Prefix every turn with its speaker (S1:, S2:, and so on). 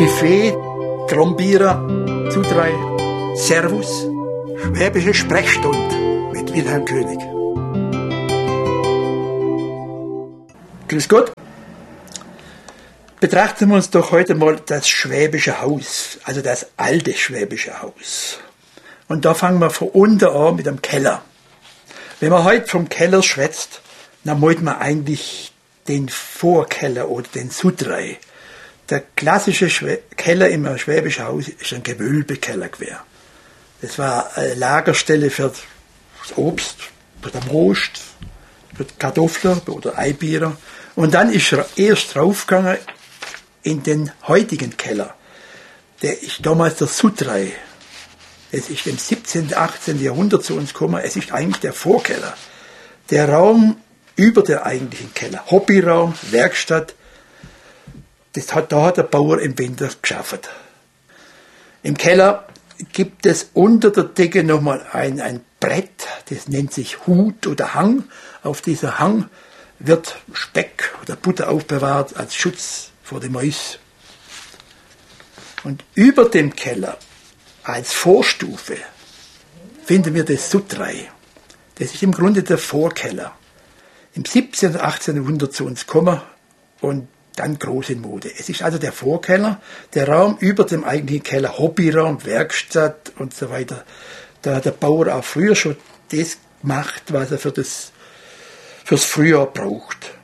S1: Buffet, Trombierer, Zudrei, Servus, Schwäbische Sprechstunde mit Wilhelm König. Grüß Gott. Betrachten wir uns doch heute mal das Schwäbische Haus, also das alte Schwäbische Haus. Und da fangen wir von unten an mit dem Keller. Wenn man heute vom Keller schwätzt, dann meint man eigentlich den Vorkeller oder den Sudrei. Der klassische Keller im Schwäbischen Haus ist ein Gewölbekeller gewesen. Das war eine Lagerstelle für das Obst, für den Rost, für die Kartoffeln oder Eibier. Und dann ist er erst raufgegangen in den heutigen Keller. Der ist damals der Sudrei. Es ist im 17., 18. Jahrhundert zu uns gekommen. Es ist eigentlich der Vorkeller. Der Raum über der eigentlichen Keller. Hobbyraum, Werkstatt. Da hat der Bauer im Winter geschafft. Im Keller gibt es unter der Decke nochmal ein Brett, das nennt sich Hut oder Hang. Auf dieser Hang wird Speck oder Butter aufbewahrt als Schutz vor den Mäusen. Und über dem Keller als Vorstufe finden wir das Sudrei. Das ist im Grunde der Vorkeller. Im 17. und 18. Jahrhundert zu uns gekommen und dann groß in Mode. Es ist also der Vorkeller, der Raum über dem eigentlichen Keller, Hobbyraum, Werkstatt und so weiter. Da hat der Bauer auch früher schon das gemacht, was er fürs Frühjahr braucht.